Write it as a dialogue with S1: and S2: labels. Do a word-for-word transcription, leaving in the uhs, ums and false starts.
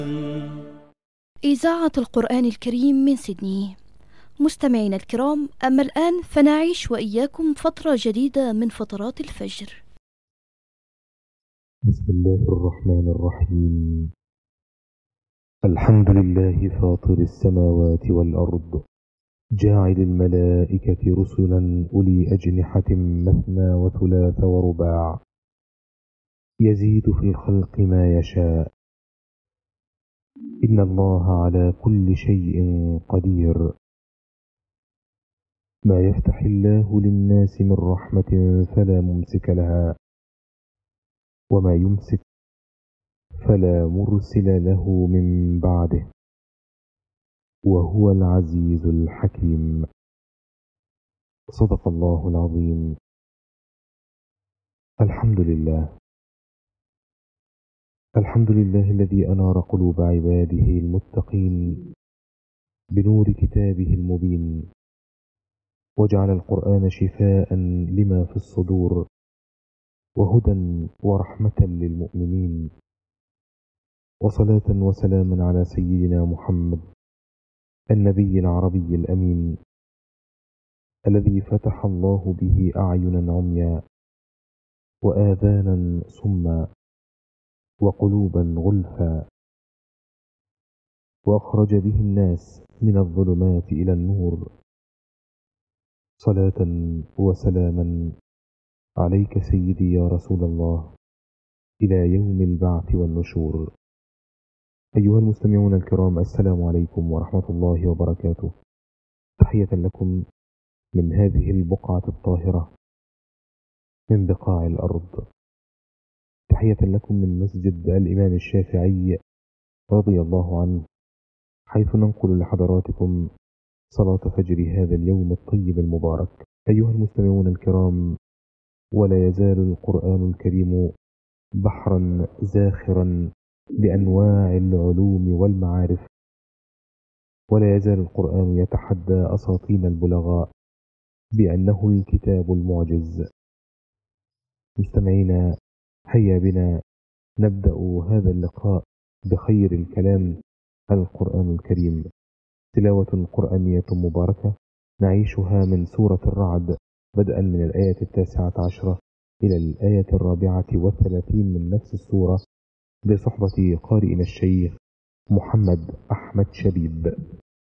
S1: إذاعة القرآن الكريم من سيدني. مستمعينا الكرام، أما الآن فنعيش وإياكم فترة جديدة من فترات الفجر.
S2: بسم الله الرحمن الرحيم. الحمد لله فاطر السماوات والأرض، جاعل الملائكة رسلا أولي أجنحة مثنى وثلاث ورباع، يزيد في الخلق ما يشاء، إن الله على كل شيء قدير. ما يفتح الله للناس من رحمة فلا ممسك لها، وما يمسك فلا مرسل له من بعده، وهو العزيز الحكيم. صدق الله العظيم. الحمد لله الحمد لله الذي أنار قلوب عباده المتقين بنور كتابه المبين، وجعل القرآن شفاء لما في الصدور وهدى ورحمة للمؤمنين. وصلاة وسلاما على سيدنا محمد النبي العربي الأمين، الذي فتح الله به أعينا عميا وآذانا صما وقلوبا غلفا، وأخرج به الناس من الظلمات إلى النور. صلاة وسلاما عليك سيدي يا رسول الله إلى يوم البعث والنشور. أيها المستمعون الكرام، السلام عليكم ورحمة الله وبركاته. تحية لكم من هذه البقعة الطاهرة من بقاع الأرض، تحية لكم من مسجد الإمام الشافعي رضي الله عنه، حيث ننقل لحضراتكم صلاة فجر هذا اليوم الطيب المبارك. أيها المستمعون الكرام، ولا يزال القرآن الكريم بحرا زاخرا بأنواع العلوم والمعارف، ولا يزال القرآن يتحدى أساطين البلغاء بأنه الكتاب المعجز. مستمعينا، هيا بنا نبدأ هذا اللقاء بخير الكلام القرآن الكريم، تلاوة قرآنية مباركة نعيشها من سورة الرعد بدءا من الآية التاسعة عشرة إلى الآية الرابعة والثلاثين من نفس السورة، بصحبة قارئنا الشيخ محمد أحمد شبيب.